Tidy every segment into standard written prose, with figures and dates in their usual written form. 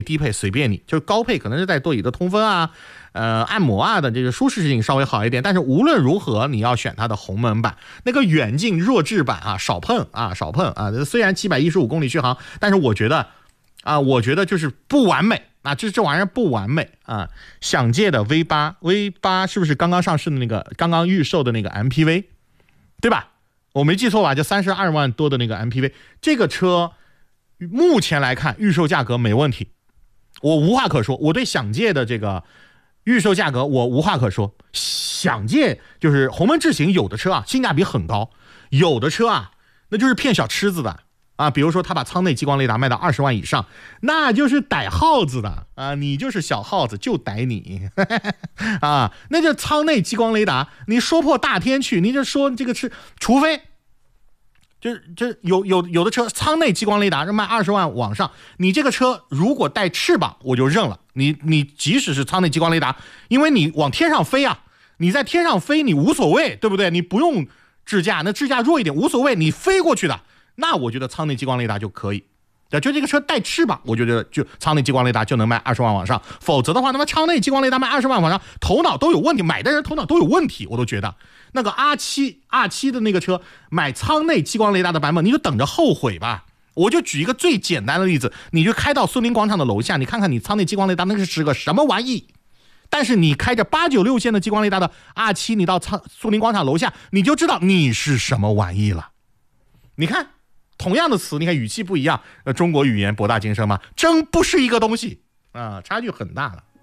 低配随便你，就是高配可能是在座椅的通风啊、按摩啊的这个舒适性稍微好一点，但是无论如何你要选它的鸿蒙版，那个远近弱智版啊，少碰啊。虽然715公里续航，但是我觉得就是不完美啊，这玩意儿不完美啊。想借的 V8 是不是刚刚上市的那个刚刚预售的那个 MPV， 对吧？我没记错吧？就32万多的那个 MPV， 这个车目前来看预售价格没问题。我无话可说，我对想借的这个预售价格我无话可说。想借就是鸿蒙智行有的车啊性价比很高，有的车啊那就是骗小吃子的啊。比如说他把舱内激光雷达卖到20万以上，那就是逮耗子的啊，你就是小耗子就逮你啊。那就舱内激光雷达，你说破大天去，你就说这个是，除非就有的车舱内激光雷达卖20万往上，你这个车如果带翅膀我就认了。你即使是舱内激光雷达，因为你往天上飞啊，你在天上飞你无所谓，对不对？你不用支架，那支架弱一点无所谓，你飞过去的，那我觉得舱内激光雷达就可以。就这个车带翅膀，我觉得就舱内激光雷达就能卖20万往上，否则的话，那么舱内激光雷达卖20万往上，头脑都有问题，买的人头脑都有问题，我都觉得。那个 R7 的那个车买舱内激光雷达的版本，你就等着后悔吧。我就举一个最简单的例子，你就开到苏宁广场的楼下，你看看你舱内激光雷达那是个什么玩意。但是你开着896线的激光雷达的 R7， 你到苏宁广场楼下，你就知道你是什么玩意了。你看同样的词，你看语气不一样，中国语言博大精深嘛，真不是一个东西啊，差距很大了。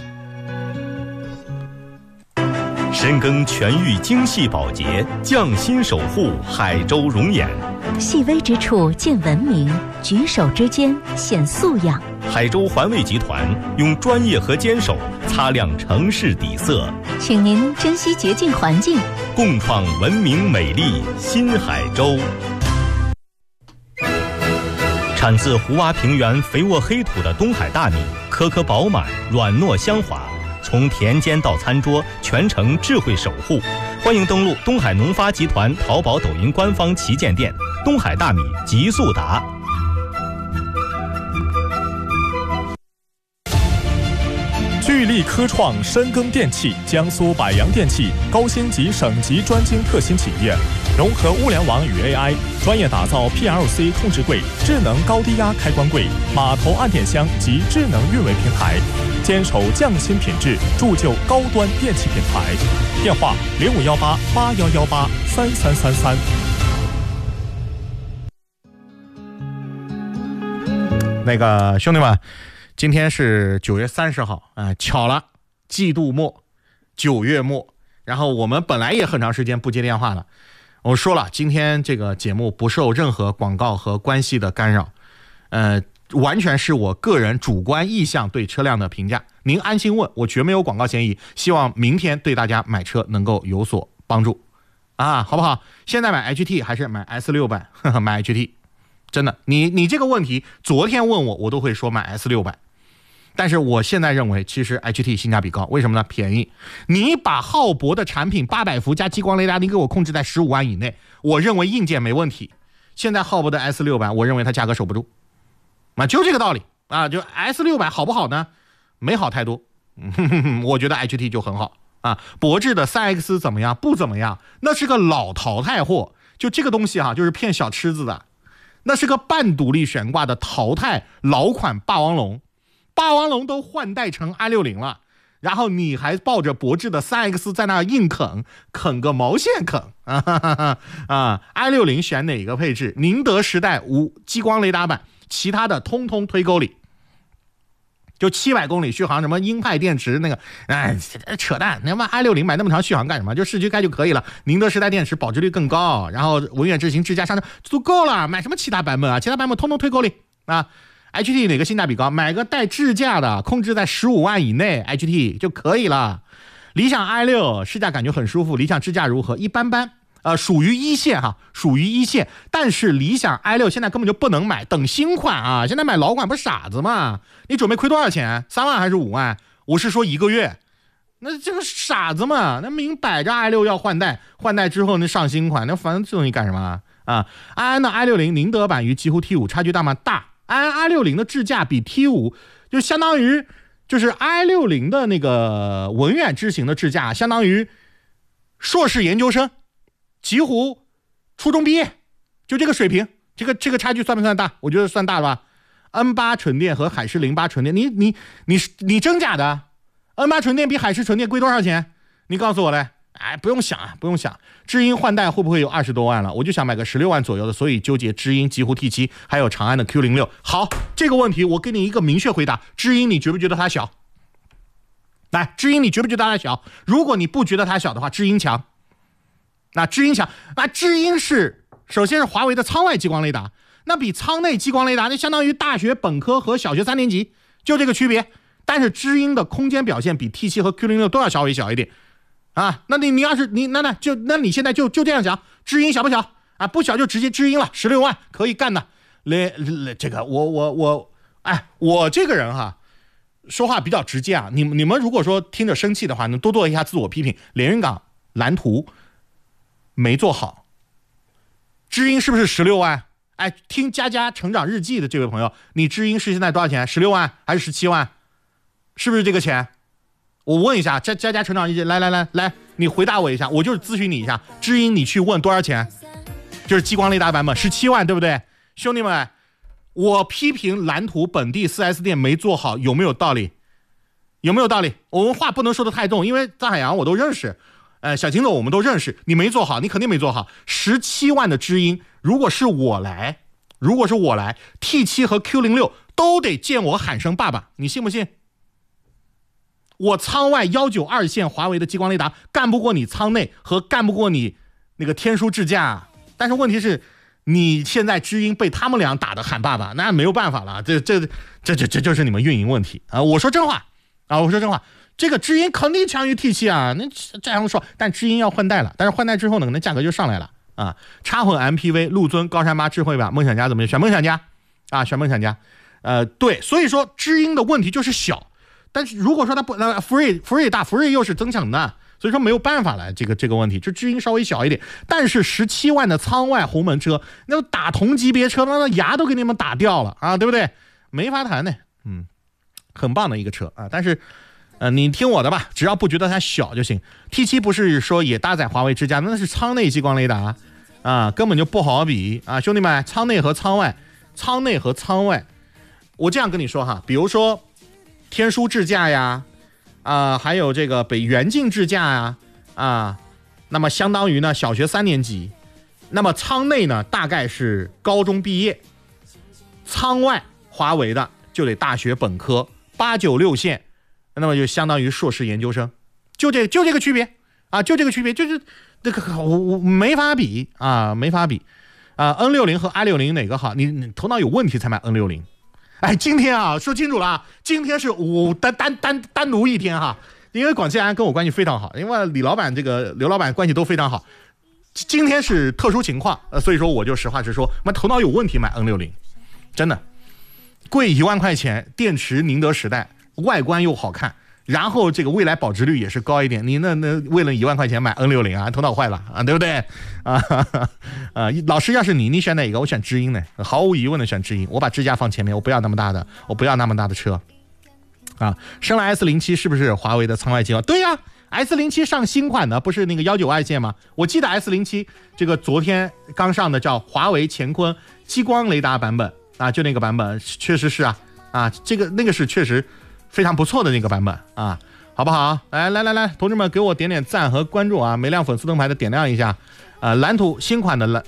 深耕全域精细保洁，匠心守护海州容颜。 细微之处见文明，举手之间显素养。 海州环卫集团用专业和坚守擦亮城市底色， 请您珍惜洁净环境， 共创文明美丽新海州。产自湖洼平原肥沃黑土的东海大米，颗颗饱满，软糯香滑。从田间到餐桌，全程智慧守护。欢迎登录东海农发集团淘宝、抖音官方旗舰店“东海大米极速达”。 聚力科创深耕电器，江苏百洋电器高星级省级专精特新企业，融合物联网与 AI， 专业打造 PLC 控制柜、智能高低压开关柜、码头按电箱及智能运维平台，坚守匠心品质，铸就高端电器品牌。电话051881183333。 那个兄弟们，今天是9月30号啊，巧了，季度末，9月末。然后我们本来也很长时间不接电话了。我说了，今天这个节目不受任何广告和关系的干扰，完全是我个人主观意向对车辆的评价。您安心问，我绝没有广告嫌疑。希望明天对大家买车能够有所帮助啊，好不好？现在买 HT 还是买 S6 版？买 HT。真的，你这个问题昨天问我都会说买 S6 版，但是我现在认为其实 HT 性价比高，为什么呢？便宜。你把浩博的产品800伏加激光雷达，你给我控制在15万以内，我认为硬件没问题。现在浩博的 S6 版，我认为它价格守不住，就这个道理啊。就 S6 版好不好呢？没好太多，我觉得 HT 就很好啊。博智的 3X 怎么样？不怎么样，那是个老淘汰货。就这个东西就是骗小吃子的。那是个半独立悬挂的淘汰老款霸王龙，霸王龙都换代成 i60 了，然后你还抱着博智的 3X 在那硬啃个毛线啃！i60 选哪个配置？宁德时代无激光雷达版，其他的通通推沟里。就700公里续航，什么英派电池那个，扯淡！那么 i60 买那么长续航干什么？就市区开就可以了。宁德时代电池保值率更高，然后文远智行支架上足够了，买什么其他版本啊？其他版本通通推沟里啊！HT 哪个性价比高？买个带支架的，控制在15万以内 ，HT 就可以了。理想 i6 试驾感觉很舒服，理想支架如何？一般般。属于一线属于一线，但是理想 i6 现在根本就不能买，等新款啊！现在买老款不是傻子吗？你准备亏多少钱？3万还是5万？我是说1个月，那这个傻子嘛？那明摆着 i6 要换代，换代之后那上新款，那反正这东西干什么啊？安安的 i60 宁德版与极狐 T5 差距大吗？大。安安 i60 的智驾比 T5 就相当于就是 i60 的那个文远之行的智驾，相当于硕士研究生，极湖初中毕业，就这个水平，这个差距算不算大？我觉得算大了吧。N8 纯电和海狮08纯电，你真假的 ？N8 纯电比海狮纯电贵多少钱？你告诉我嘞。哎，不用想啊，不用想，知音换代会不会有20多万了？我就想买个16万左右的，所以纠结知音、极狐 T7，还有长安的 Q06。好，这个问题我给你一个明确回答：知音，你觉不觉得它小？来，知音，你觉不觉得它小？如果你不觉得它小的话，知音强。那知音强，那知音是首先是华为的舱外激光雷达，那比舱内激光雷达，那相当于大学本科和小学3年级，就这个区别。但是知音的空间表现比 T7 和 Q06 都要稍微小一点。啊，那你要是那你现在就这样讲，知音小不小啊？不小就直接知音了，16万可以干的。这个我这个人哈，说话比较直接啊。你们如果说听着生气的话，能多做一下自我批评。连云港蓝图没做好，知音是不是16万？哎，听佳佳成长日记的这位朋友，你知音是现在多少钱？16万还是17万？是不是这个钱？我问一下，佳佳成长日记，来，你回答我一下，我就是咨询你一下，知音你去问多少钱？就是激光雷达版本17万，对不对？兄弟们，我批评蓝图本地 4S 店没做好，有没有道理？有没有道理？我们话不能说的太重，因为张海洋我都认识，小秦总我们都认识，你没做好，你肯定没做好。17万的知音，如果是我来 ，T7 和 Q06 都得见我喊声爸爸，你信不信？我舱外192线华为的激光雷达干不过你舱内和干不过你那个天书智驾，但是问题是你现在知音被他们俩打的喊爸爸，那没有办法了，这就是你们运营问题啊！我说真话，这个知音肯定强于 T7 啊，那这样说，但知音要换代了，但是换代之后呢，可能价格就上来了啊。插混 MPV 陆尊高山8智慧版梦想家怎么选？梦想家啊，选梦想家，对，所以说知音的问题就是小。但是如果说它不福瑞大，福瑞又是增强的，所以说没有办法了，这个问题，就知音稍微小一点。但是17万的舱外鸿蒙车，那打同级别车，那牙都给你们打掉了啊，对不对？没法谈的，很棒的一个车啊。但是，你听我的吧，只要不觉得它小就行。T7 不是说也搭载华为之家，那是舱内激光雷达啊，根本就不好比啊，兄弟们，舱内和舱外，我这样跟你说哈，比如说。天书智驾呀，还有这个北元境智驾呀，那么相当于呢小学3年级，那么舱内呢大概是高中毕业，舱外华为的就得大学本科896线，那么就相当于硕士研究生，就这个区别啊，就这个区别，就是这个我没法比啊，没法比啊。N60 和 i60 哪个好？你头脑有问题才买 N60。哎，今天啊，说清楚了啊，今天是我单独一天哈，因为广汽安跟我关系非常好，因为李老板这个刘老板关系都非常好，今天是特殊情况，所以说我就实话实说，头脑有问题买 N60，真的贵1万块钱，电池宁德时代，外观又好看，然后这个未来保值率也是高一点，你那为了1万块钱买 N60啊，头脑坏了啊，对不对啊？老师要是你选哪个？我选知音呢，毫无疑问的选知音。我把支架放前面，我不要那么大的车啊。深蓝 S07 是不是华为的舱外激光？对呀，S07 上新款的不是那个192线吗？我记得 S07 这个昨天刚上的叫华为乾坤激光雷达版本啊，就那个版本确实是啊，那个是确实非常不错的那个版本啊，好不好？来，同志们给我点点赞和关注啊！每辆粉丝灯牌的点亮一下。蓝图新款的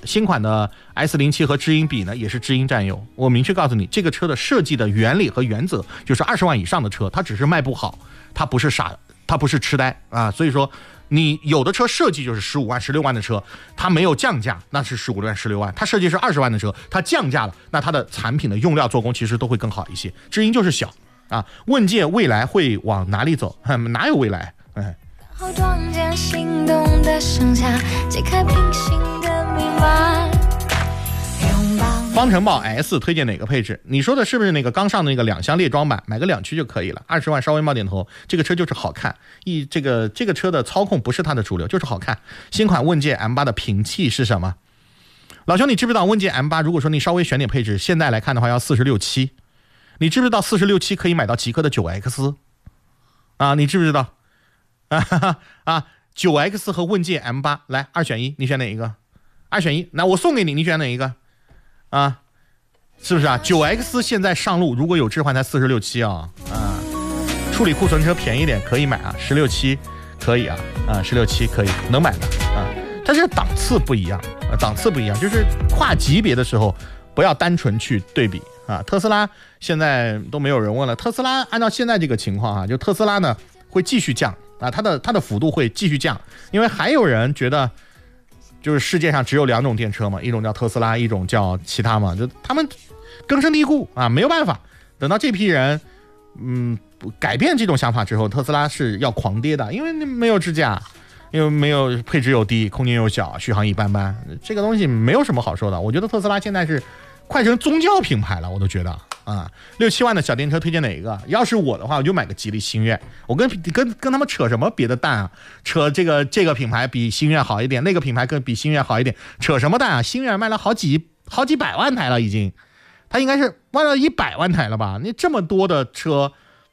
S07 和知音比呢，也是知音占优。我明确告诉你，这个车的设计的原理和原则就是20万以上的车，它只是卖不好，它不是傻，它不是痴呆啊。所以说，你有的车设计就是15万、16万的车，它没有降价，那是15万、16万；它设计是20万的车，它降价了，那它的产品的用料做工其实都会更好一些。知音就是小啊。问界未来会往哪里走？哪有未来？好撞见心动的盛夏，解开平行的密码。方程豹 S 推荐哪个配置？你说的是不是那个刚上的那个2厢列装版？买个2驱就可以了，20万稍微冒点头。这个车就是好看，这个车的操控不是它的主流，就是好看。新款问界 M8 的平替是什么？老兄，你知不知道问界 M8 如果说你稍微选点配置，现在来看的话要46.7 你知不知道46期可以买到极氪的 9X 啊？你知不知道9X 和问界 M8， 来2选1，你选哪一个？2选1，那我送给你，你选哪一个啊？是不是啊？9X 现在上路，如果有置换才46期啊，处理库存车便宜点可以买啊，16期可以啊，16期可以能买的啊，但是档次不一样档次不一样，就是跨级别的时候不要单纯去对比啊。特斯拉现在都没有人问了，特斯拉按照现在这个情况啊，就特斯拉呢会继续降啊，它的幅度会继续降，因为还有人觉得就是世界上只有2种电车嘛，一种叫特斯拉，一种叫其他嘛，就他们根深蒂固啊，没有办法。等到这批人改变这种想法之后，特斯拉是要狂跌的，因为没有支架，因为没有配置又低，空间又小，续航一般般，这个东西没有什么好说的。我觉得特斯拉现在是快成宗教品牌了，我都觉得啊，6、7万的小电车推荐哪一个？要是我的话，我就买个吉利星越。我跟他们扯什么别的蛋啊？扯这个品牌比星越好一点，那个品牌比星越好一点，扯什么蛋啊？星越卖了好几百万台了，已经，它应该是卖了100万台了吧？你这么多的车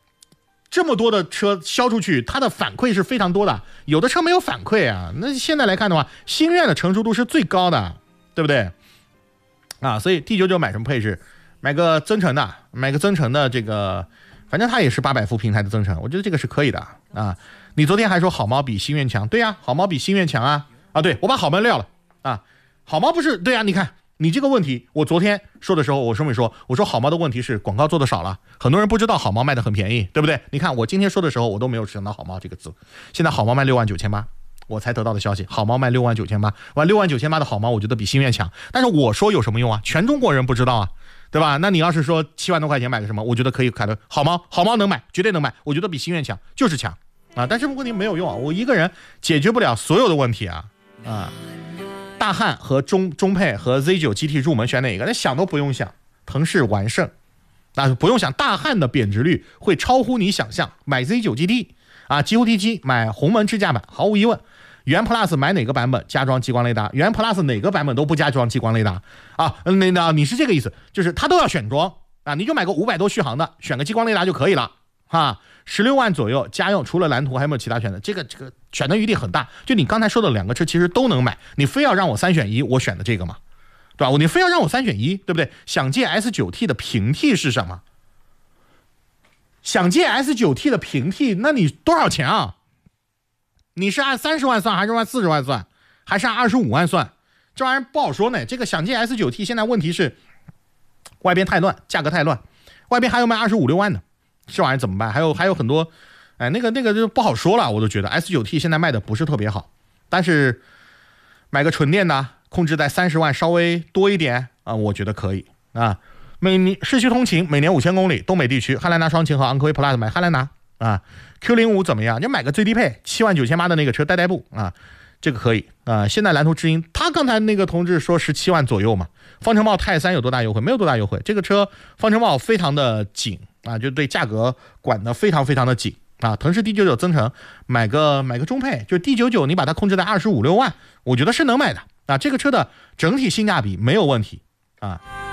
销出去，它的反馈是非常多的，有的车没有反馈啊。那现在来看的话，星越的成熟度是最高的，对不对？啊，所以 D99 买什么配置？买个增程的这个，反正它也是800伏平台的增程，我觉得这个是可以的啊。你昨天还说好猫比星越强，对呀，好猫比星越强啊。对，我把好猫撂了啊，好猫不是对啊，你看你这个问题，我昨天说的时候，我说好猫的问题是广告做的少了，很多人不知道好猫卖的很便宜，对不对？你看我今天说的时候，我都没有想到好猫这个字，现在好猫卖69800，我才得到的消息，好猫卖69800，哇，69800的好猫，我觉得比星越强。但是我说有什么用啊？全中国人不知道啊，对吧？那你要是说7万多块钱买个什么，我觉得可以考虑好猫能买，绝对能买，我觉得比星越强，就是强啊。但是问题没有用啊，我一个人解决不了所有的问题啊。大汉和中配和 Z9 GT 入门选哪个？那想都不用想，腾势完胜。不用想，大汉的贬值率会超乎你想象。买 Z9 GT 啊 ，GOT7 买鸿蒙智驾版，毫无疑问。元 Plus 买哪个版本加装激光雷达？元 Plus 哪个版本都不加装激光雷达啊？你是这个意思，就是它都要选装啊，你就买个500多续航的，选个激光雷达就可以了啊。16万左右家用，除了蓝图还有没有其他选择？这个选择余地很大。就你刚才说的2个车其实都能买，你非要让我3选1，我选的这个嘛，对吧？你非要让我3选1，对不对？想借 S9T 的平替是什么？想借 S9T 的平替，那你多少钱啊？你是按30万算，还是按40万算，还是按25万算？这玩意儿不好说呢。这个想借 S9T 现在问题是外边太乱，价格太乱，外边还有卖25、6万的，这玩意儿怎么办？还有很多，那个就不好说了。我都觉得 S9T 现在卖的不是特别好，但是买个纯电的，控制在30万稍微多一点啊，我觉得可以啊。市区通勤每年5000公里，东北地区汉兰达双擎和昂科威 Plus 买汉兰达啊。Q05 怎么样？就买个最低配79800的那个车代步啊，这个可以啊。现在蓝图知音，他刚才那个同志说17万左右嘛。方程豹泰3有多大优惠？没有多大优惠。这个车方程豹非常的紧啊，就对价格管得非常非常的紧啊。腾势 D99 增程买个中配，就 D99 你把它控制在25、6万，我觉得是能买的啊。这个车的整体性价比没有问题啊。